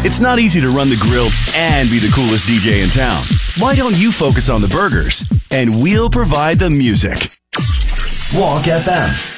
It's not easy to run the grill and be the coolest DJ in town. Why don't you focus on the burgers? And we'll provide the music. Walk FM.